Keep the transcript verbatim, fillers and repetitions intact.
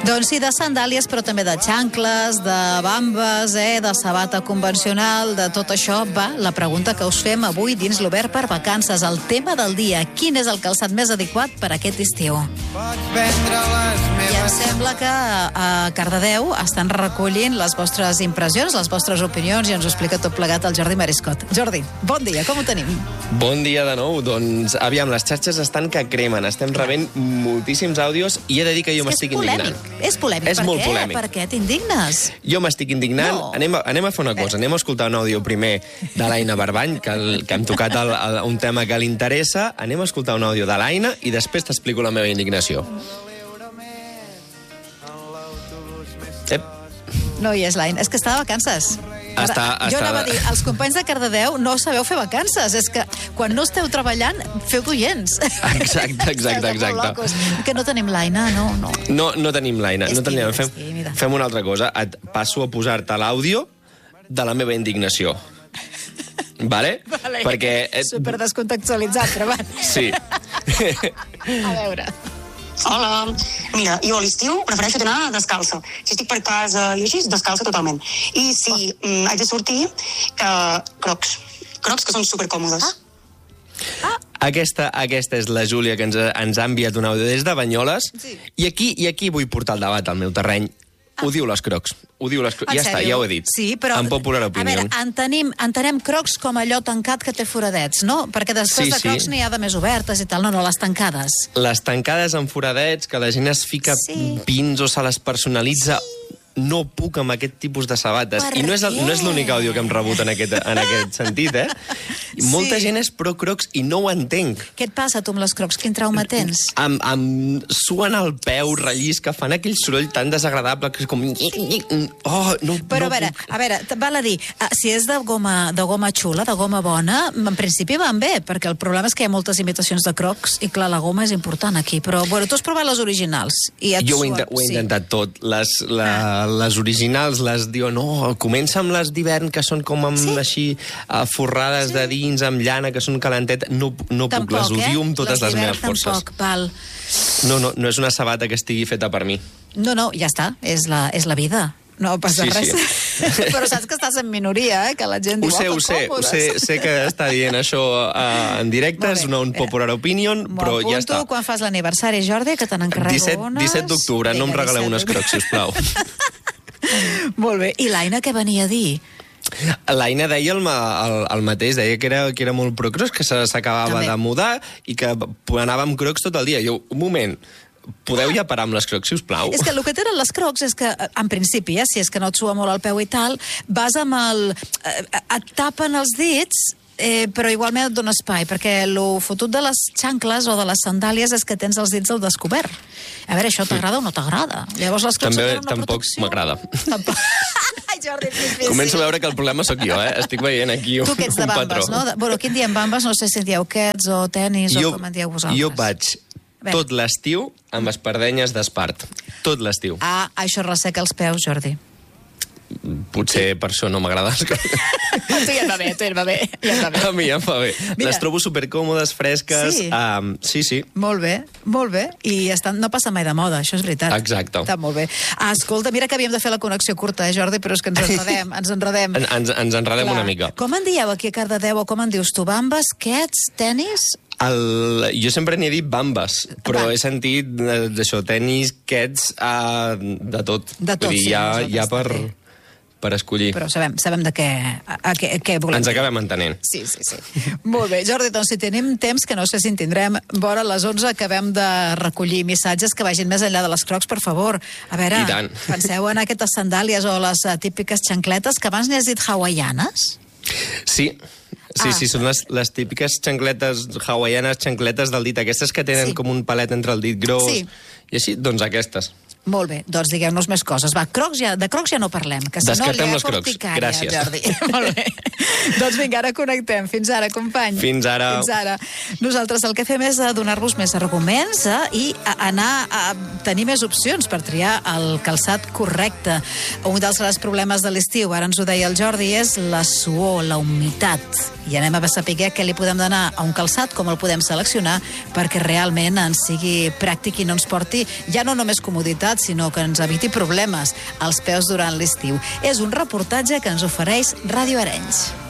Doncs sí, de sandàlies, però també de xancles, de bambes, eh, de sabata convencional, de tot això va la pregunta que us fem avui dins l'Obert per Vacances. El tema del dia, quin és el calçat més adequat per aquest estiu? I em sembla que a Cardedeu estan recollint les vostres impressions, les vostres opinions, i ens ho explica tot plegat el Jordi Mariscot. Jordi, bon dia, com ho tenim? Bon dia de nou. Doncs, aviam, les xarxes estan que cremen. Estem rebent moltíssims àudios i he de dir que jo m'estic indignant. És polèmic. És per molt què? polèmic. Per què t'indignes? Jo m'estic indignant. No. Anem, a, anem a fer una cosa. Anem a escoltar un àudio primer de l'Aina Barbany, que, el, que hem tocat el, el, un tema que li interessa. Anem a escoltar un àudio de l'Aina i després t'explico la meva indignació. Ep. No hi és l'Aina. És que està de vacances. Està, jo està... anava a dir, els companys de Cardedeu no sabeu fer vacances. És que quan no esteu treballant, feu d'oients. Exacte, exacte, exacte. Que no tenim l'Aina, no, no. No, no tenim l'Aina. És No tenim... tímida, fem, és tímida. fem una altra cosa. Et passo a posar-te l'àudio de la meva indignació. Vale? Vale. Perquè... Super descontextualitzat, però va. Sí. A veure... Hola. Mira, jo a l'estiu prefereixo anar descalça. Si estic per casa i així, descalça totalment. I si oh. mm, haig de sortir, eh, crocs. Crocs que són supercòmodes. Ah. Ah. Aquesta, aquesta és la Júlia, que ens, ens ha enviat un àudio des de Banyoles. Sí. I aquí, i aquí vull portar el debat al meu terreny. Ho diu les crocs. Ho diu les crocs. En Ja està, sèrio? ja ho he dit. Sí, però... Em pot posar A opinió. veure, entenem, entenem crocs com allò tancat que té foradets, no? Perquè després Sí, de crocs sí. n'hi ha de més obertes i tal. No, no, les tancades. Les tancades amb foradets, que la gent es fica Sí. pins o se les personalitza... No puc amb aquest tipus de sabates. Per I no és, el, què? no és l'únic àudio que hem rebut en aquest, en aquest sentit, eh? Sí. Molta gent és pro crocs i no ho entenc. Què et passa, tu, amb les crocs? Quin trauma tens? Em, em suen el peu, rellisca, fan aquell soroll tan desagradable que és com... Oh, no, Però no a veure, puc. a veure, te- val a dir, eh, si és de goma, de goma xula, de goma bona, en principi van bé, perquè el problema és que hi ha moltes imitacions de crocs i, clar, la goma és important aquí. Però, bueno, tu has provat les originals. I et Jo ho he, suen, inte- ho he sí. intentat tot. Les, la, les originals les diuen, no, comença amb les d'hivern, que són com amb, Sí? així uh, forrades Sí. de dins, amb llana, que són calentet. No, no puc, Tampoc, les odio eh? amb totes les, d'hivern meves forces. Tampoc, val. No, no, no és una sabata que estigui feta per mi. No, no, ja està, és la, és la vida. No passa Sí, res. sí. Però saps que estàs en minoria, eh? Que la gent Ho diu, sé, oh, ho sé, ho còmodes. sé, sé que està dient això uh, en directe, Molt és bé. una unpopular opinion, M'ho però ja apunto està. quan fas l'aniversari, Jordi, que te n'encarrego disset, unes. disset d'octubre, no em Vinga, regaleu unes disset. crocs, sisplau. Molt bé. I l'Aina què venia a dir? L'Aina deia el, ma- el, el mateix, deia que era, que era molt pro crocs, que se- s'acabava També. de mudar i que anava amb crocs tot el dia. Jo, un moment, podeu ja parar amb les crocs, si us plau? És que el que tenen les crocs és que, en principi, eh, si és que no et sua molt el peu i tal, vas amb el... Eh, et tapen els dits, eh, però igualment et dona espai, perquè el fotut de les xancles o de les sandàlies és que tens els dits al descobert. A veure, això t'agrada o no t'agrada? Llavors les crocs També tenen una tampoc protecció. m'agrada. Tampoc. Ai, Jordi, és difícil. Començo a veure que el problema sóc jo, eh? Estic veient aquí un, Tu que ets de un patró. bambes, no? De- Bueno, aquí en diem bambes, no sé si en dieu quets o tenis Jo, o com en dieu vosaltres. jo vaig Bé. tot l'estiu amb espardenyes d'espart. Tot l'estiu. Ah, això resseca els peus, Jordi. Potser per això no m'agrada. A tu ja et va bé, a tu ja et va bé. Ja et va bé. A mi em fa bé. Mira. Les trobo supercòmodes, fresques. Sí? Um, sí, sí. Molt bé, molt bé. I estan, no passa mai de moda, això és veritat. Exacte. Està molt bé. Ah, escolta, mira que havíem de fer la connexió curta, eh, Jordi, però és que ens enredem, ens enredem. En, ens, ens enredem Clar. una mica. Com en dieu aquí a Cardedeu, o com en dius tu? Bambes, quets, tenis? El, jo sempre n'hi he dit bambes, però Va. he sentit eh, d'això, tenis, quets, uh, de tot. De tot, Vull dir, sí, hi ha, nosaltres hi ha per, també. per escollir. Però sabem, sabem de què, a, a què, què volem. Ens acabem entenent. Sí, sí, sí. Molt bé, Jordi, doncs si tenim temps, que no sé si en tindrem, vora les onze acabem de recollir missatges que vagin més enllà de les crocs, per favor. A veure, I tant. penseu en aquestes sandàlies o les uh, típiques xancletes, que abans n'has dit hawaianes? Sí, sí, Ah. sí, són les, les típiques xancletes hawaianes, xancletes del dit, aquestes que tenen Sí. com un palet entre el dit gros, Sí. i així, doncs aquestes. Molt bé, doncs digueu-nos més coses. Va, crocs ja, de crocs ja no parlem, que si no Descartem li les crocs. urticària, Gràcies. Jordi. Molt bé. Doncs vinga, ara connectem. Fins ara, company. Fins ara. Fins ara. Nosaltres el que fem és donar-vos més arguments eh, i a anar a tenir més opcions per triar el calçat correcte. Un dels grans problemes de l'estiu, ara ens ho deia el Jordi, és la suor, la humitat. I anem a saber què li podem donar a un calçat, com el podem seleccionar, perquè realment ens sigui pràctic i no ens porti ja no només comoditat, comoditat, sinó que ens eviti problemes als peus durant l'estiu. És un reportatge que ens ofereix Ràdio Arenys.